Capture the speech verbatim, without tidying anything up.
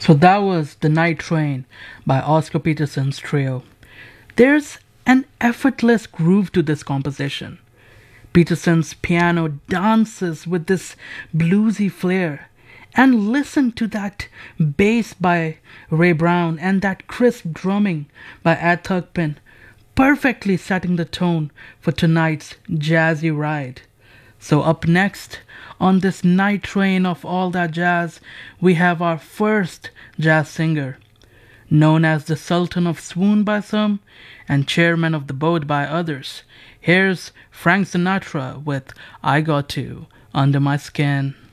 So that was The Night Train by Oscar Peterson's trio. There's an effortless groove to this composition. Peterson's piano dances with this bluesy flair. And listen to that bass by Ray Brown and that crisp drumming by Ed Thugpen, perfectly setting the tone for tonight's jazzy ride. So up next on this night train of all that jazz, we have our first jazz singer, known as the Sultan of Swoon by some and Chairman of the Boat by others. Here's Frank Sinatra with I Got to Under My Skin.